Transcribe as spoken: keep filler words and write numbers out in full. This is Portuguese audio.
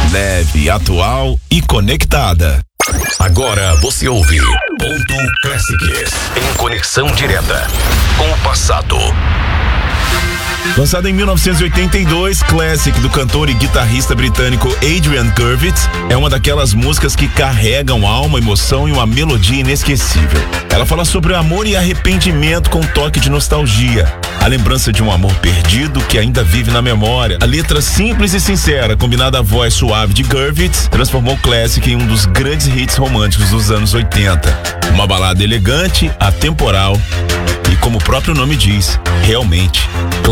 leve, atual e conectada. Agora você ouve Ponto Classics, em conexão direta com o passado. Lançado em mil novecentos e oitenta e dois, Classic, do cantor e guitarrista britânico Adrian Gurvitz, é uma daquelas músicas que carregam alma, emoção e uma melodia inesquecível. Ela fala sobre amor e arrependimento com um toque de nostalgia, a lembrança de um amor perdido que ainda vive na memória. A letra simples e sincera, combinada à voz suave de Gurvitz, transformou Classic em um dos grandes hits românticos dos anos oitenta. Uma balada elegante, atemporal e, como o próprio nome diz, realmente